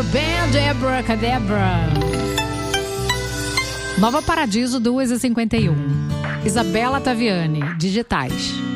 Rubber Band, Abracadabra. Nova Paradiso, 2h51. Isabela Taviani, Digitais.